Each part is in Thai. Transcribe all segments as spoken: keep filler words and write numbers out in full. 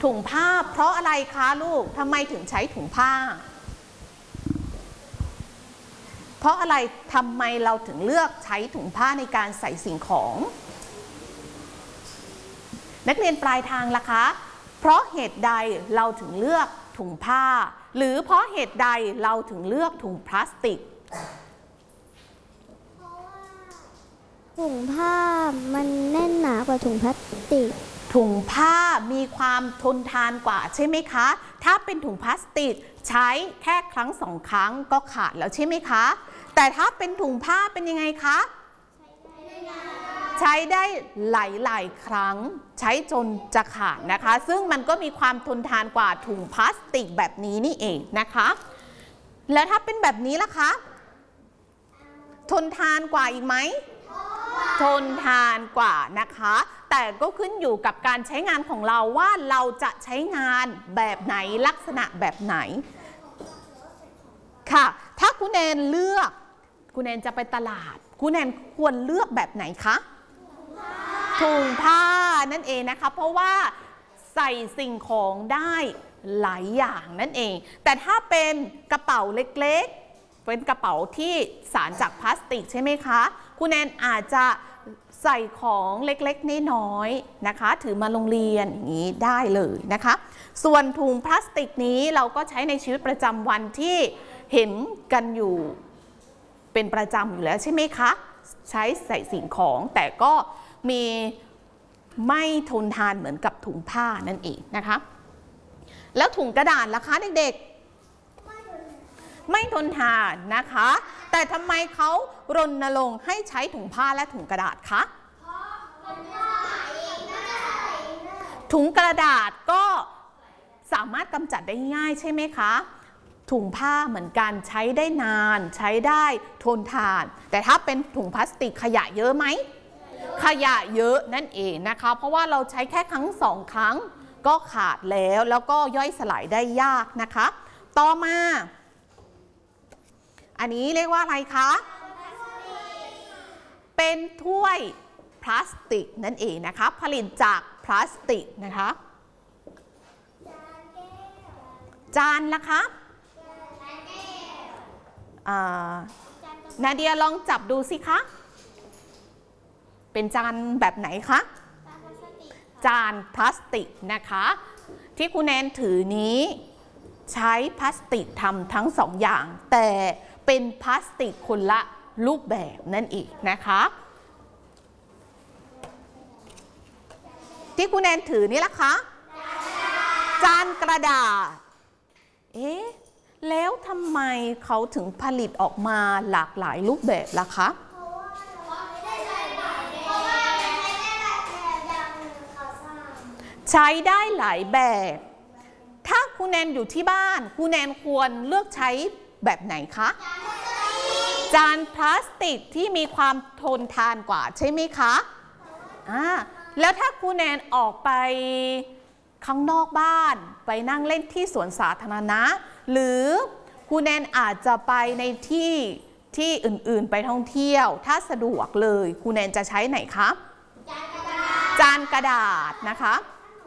ถุงผ้าเพราะอะไรคะลูกทำไมถึงใช้ถุงผ้าเพราะอะไรทำไมเราถึงเลือกใช้ถุงผ้าในการใส่สิ่งของนักเรียนปลายทางล่ะคะเพราะเหตุใดเราถึงเลือกถุงผ้าหรือเพราะเหตุใดเราถึงเลือกถุงพลาสติกถุงผ้ามันแน่นหนากว่าถุงพลาสติกถุงผ้ามีความทนทานกว่าใช่ไหมคะถ้าเป็นถุงพลาสติกใช้แค่ครั้งสองครั้งก็ขาดแล้วใช่ไหมคะแต่ถ้าเป็นถุงผ้าเป็นยังไงคะใช้ได้หลายๆครั้งใช้จนจะขาดนะคะซึ่งมันก็มีความทนทานกว่าถุงพลาสติกแบบนี้นี่เองนะคะแล้วถ้าเป็นแบบนี้ล่ะคะทนทานกว่าอีกไหมทนทานกว่านะคะแต่ก็ขึ้นอยู่กับการใช้งานของเราว่าเราจะใช้งานแบบไหนลักษณะแบบไหนค่ะถ้าคุณแนนเลือกคุณแนนจะไปตลาดคุณแนนควรเลือกแบบไหนคะถุงผ้านั่นเองนะคะเพราะว่าใส่สิ่งของได้หลายอย่างนั่นเองแต่ถ้าเป็นกระเป๋าเล็กๆเป็นกระเป๋าที่สารจากพลาสติกใช่ไหมคะคุณแนนอาจจะใส่ของเล็กๆน้อยๆนะคะถือมาโรงเรียนอย่างนี้ได้เลยนะคะส่วนถุงพลาสติกนี้เราก็ใช้ในชีวิตประจำวันที่เห็นกันอยู่เป็นประจำอยู่แล้วใช่ไหมคะใช้ใส่สิ่งของแต่ก็มีไม่ทนทานเหมือนกับถุงผ้านั่นเองนะคะแล้วถุงกระดาษล่ะคะเด็กๆไม่ทนทานนะคะแต่ทำไมเขารณรงค์ให้ใช้ถุงผ้าและถุงกระดาษคะถุงกระดาษก็สามารถกำจัดได้ง่ายใช่ไหมคะถุงผ้าเหมือนกันใช้ได้นานใช้ได้ทนทานแต่ถ้าเป็นถุงพลาสติกขยะเยอะไหมขยะเยอะนั่นเองนะคะเพราะว่าเราใช้แค่ครั้งสองครั้งก็ขาดแล้วแล้วก็ย่อยสลายได้ยากนะคะต่อมาอันนี้เรียกว่าอะไรคะเป็นถ้วยพลาสติกนั่นเองนะคะผลิตจากพลาสติกนะคะจานล่ะคะนาเดียลองจับดูสิคะเป็นจานแบบไหนคะจานพลาสติกนะคะที่คุณแนนถือนี้ใช้พลาสติกทำทั้งสองอย่างแต่เป็นพลาสติกคนละรูปแบบนั่นเองนะคะที่คุณแนนถือนี่ล่ะคะจานกระดาษเอ๊ะแล้วทำไมเขาถึงผลิตออกมาหลากหลายรูปแบบล่ะคะใช้ได้หลายแบบถ้าคุณแนนอยู่ที่บ้านคุณแนนควรเลือกใช้แบบไหนคะจานพลาสติกที่มีความทนทานกว่าใช่ไหมคะอ่าแล้วถ้าคุณแนนออกไปข้างนอกบ้านไปนั่งเล่นที่สวนสาธารณะหรือคุณแนนอาจจะไปในที่ที่อื่นๆไปท่องเที่ยวถ้าสะดวกเลยคุณแนนจะใช้ไหนคะจานกระดาษนะคะ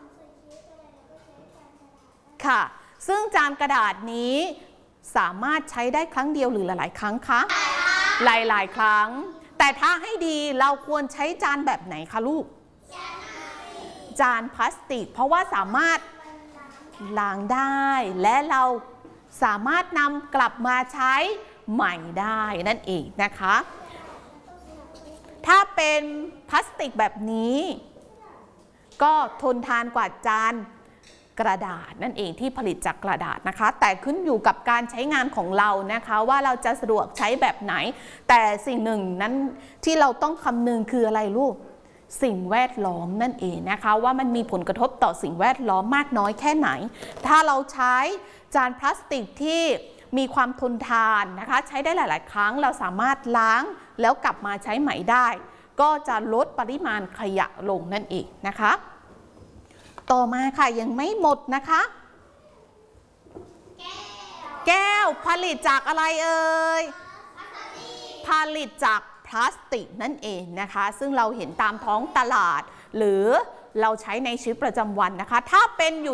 ค่ะซึ่งจานกระดาษนี้สามารถใช้ได้ครั้งเดียวหรือหลายๆครั้งคะหลายๆครั้งแต่ถ้าให้ดีเราควรใช้จานแบบไหนคะลูกจานพลาสติกเพราะว่าสามารถล้างได้และเราสามารถนำกลับมาใช้ใหม่ได้นั่นเองนะคะถ้าเป็นพลาสติกแบบนี้ก็ทนทานกว่าจานกระดาษนั่นเองที่ผลิตจากกระดาษนะคะแต่ขึ้นอยู่กับการใช้งานของเรานะคะว่าเราจะสะดวกใช้แบบไหนแต่สิ่งหนึ่งนั้นที่เราต้องคำนึงคืออะไรลูกสิ่งแวดล้อมนั่นเองนะคะว่ามันมีผลกระทบต่อสิ่งแวดล้อมมากน้อยแค่ไหนถ้าเราใช้จานพลาสติกที่มีความทนทานนะคะใช้ได้หลายๆครั้งเราสามารถล้างแล้วกลับมาใช้ใหม่ได้ก็จะลดปริมาณขยะลงนั่นเองนะคะต่อมาค่ะยังไม่หมดนะคะแก้วผลิตจากอะไรเอ่ยผลิตจากพลาสติกนั่นเองนะคะซึ่งเราเห็นตามท้องตลาดหรือเราใช้ในชีวิตประจำวันนะคะถ้าเป็นอยู่